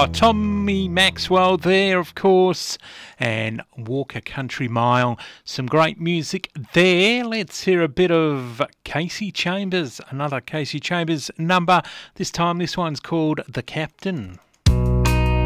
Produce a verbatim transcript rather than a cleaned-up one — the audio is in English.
Oh, Tommy Maxwell there, of course, and Walker Country Mile. Some great music there. Let's hear a bit of Kasey Chambers, another Kasey Chambers number. This time this one's called The Captain.